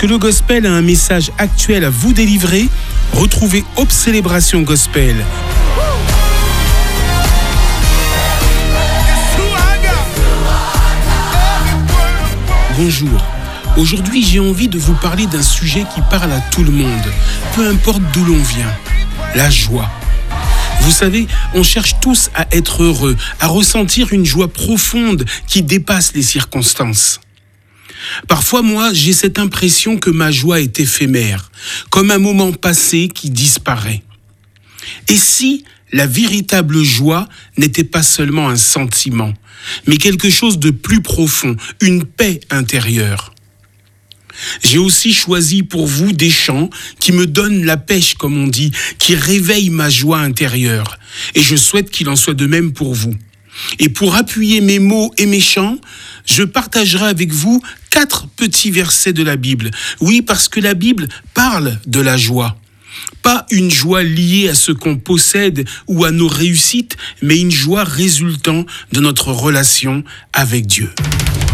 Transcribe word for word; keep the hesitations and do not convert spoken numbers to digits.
que le gospel a un message actuel à vous délivrer? Retrouvez Hope Célébration Gospel. Bonjour. Aujourd'hui, j'ai envie de vous parler d'un sujet qui parle à tout le monde, peu importe d'où l'on vient. La joie. Vous savez, on cherche tous à être heureux, à ressentir une joie profonde qui dépasse les circonstances. Parfois, moi, j'ai cette impression que ma joie est éphémère, comme un moment passé qui disparaît. Et si la véritable joie n'était pas seulement un sentiment, mais quelque chose de plus profond, une paix intérieure? J'ai aussi choisi pour vous des chants qui me donnent la pêche, comme on dit, qui réveillent ma joie intérieure. Et je souhaite qu'il en soit de même pour vous. Et pour appuyer mes mots et mes chants, je partagerai avec vous quatre petits versets de la Bible. Oui, parce que la Bible parle de la joie. Pas une joie liée à ce qu'on possède ou à nos réussites, mais une joie résultant de notre relation avec Dieu.